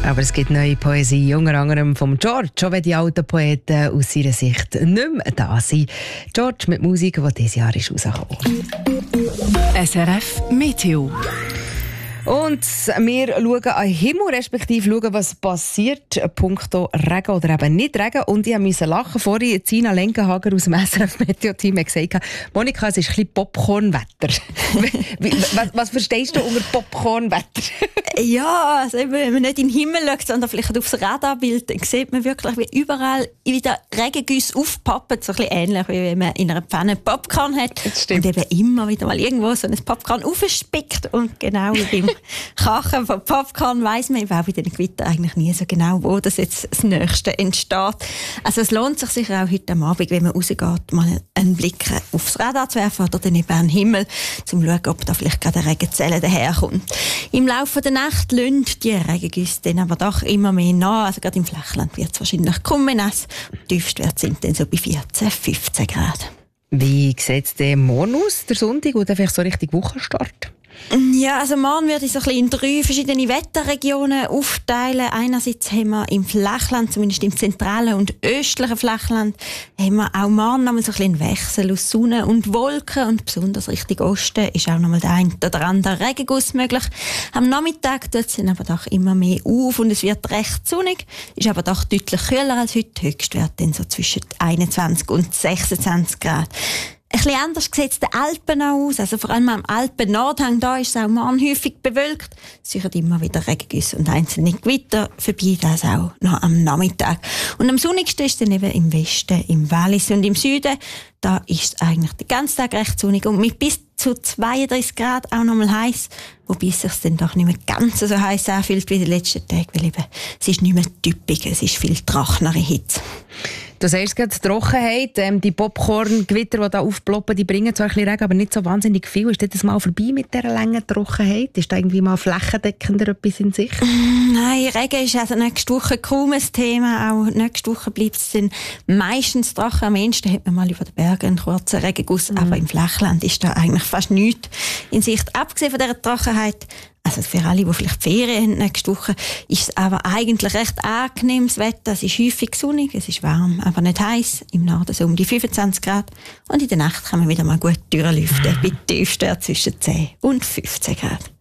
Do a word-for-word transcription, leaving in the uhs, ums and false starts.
Aber es gibt neue Poesie, unter anderem vom George, schon wenn die alten Poeten aus seiner Sicht nicht mehr da sind. George mit Musik, die dieses Jahr ist rausgekommen. S R F Meteo. Und wir schauen an den Himmel, respektive schauen, was passiert, punkto Regen oder eben nicht Regen. Und ich musste lachen. Vorhin Zina Lenkenhager aus dem S R F-Meteo-Team hat gesagt, Monika, es ist ein bisschen Popcornwetter. was, was verstehst du unter Popcornwetter? Ja, also wenn man nicht in den Himmel schaut, sondern vielleicht aufs Radarbild, dann sieht man wirklich, wie überall wieder Regengüsse aufpoppen. So ein bisschen ähnlich, wie wenn man in einer Pfanne Popcorn hat. Das stimmt. Und eben immer wieder mal irgendwo so ein Popcorn aufspickt. Und genau wie beim Kachen von Popcorn weiss man eben auch bei den Gewittern eigentlich nie so genau, wo das jetzt das Nächste entsteht. Also es lohnt sich sicher auch heute Abend, wenn man rausgeht, mal einen Blick aufs Radar zu werfen oder dann eben an den Himmel, um zu schauen, ob da vielleicht gerade eine Regenzelle daherkommt. Im Laufe der Nacht lassen die Regengüsse dann aber doch immer mehr nach. Also gerade im Flachland wird es wahrscheinlich kaum nass. Die Tiefstwerte sind dann so bei vierzehn, fünfzehn Grad. Wie sieht es denn morgen aus, der Sonntag, oder vielleicht so richtig Wochenstart? Ja, also morgen würde ich so ein bisschen in drei verschiedene Wetterregionen aufteilen. Einerseits haben wir im Flachland, zumindest im zentralen und östlichen Flachland, haben wir auch morgen noch mal so ein bisschen einen Wechsel aus Sonne und Wolken. Und besonders Richtung Osten ist auch noch mal der ein oder andere Regenguss möglich. Am Nachmittag tut es dann aber doch immer mehr auf und es wird recht sonnig. Ist aber doch deutlich kühler als heute. Höchstwert dann so zwischen einundzwanzig und sechsundzwanzig Grad. Ein bisschen anders sieht es in den Alpen aus. Also vor allem am Alpen-Nordhang, da ist es auch morgen häufig bewölkt. Es sichert immer wieder Regengüsse und einzelne Gewitter vorbei, das auch noch am Nachmittag. Und am sonnigsten ist es dann eben im Westen, im Wallis und im Süden. Da ist es eigentlich den ganzen Tag recht sonnig und mit bis zu zweiunddreißig Grad auch noch mal heiß. Wobei es sich dann doch nicht mehr ganz so heiß anfühlt wie die letzten Tage, weil eben, es ist nicht mehr typisch, es ist viel trockenere Hitze. Du sagst gerade, die Trockenheit, ähm, die Popcorn-Gewitter, die da aufploppen, die bringen zwar ein bisschen Regen, aber nicht so wahnsinnig viel. Ist das mal vorbei mit dieser langen Trockenheit? Ist da irgendwie mal flächendeckender etwas in Sicht? Nein, Regen ist also nächste Woche kaum ein Thema. Auch nächste Woche bleibt es dann meistens trocken. Am ehesten hat man mal über den Bergen einen kurzen Regenguss, mhm. aber im Flachland ist da eigentlich fast nichts in Sicht. Abgesehen von dieser Trockenheit, also für alle, die vielleicht Ferien haben nächste Woche, ist es aber eigentlich recht angenehmes Wetter. Es ist häufig sonnig, es ist warm, aber nicht heiß. Im Norden so um die fünfundzwanzig Grad. Und in der Nacht kann man wieder mal gut durchlüften, bei Tiefstwerten zwischen zehn und fünfzehn Grad.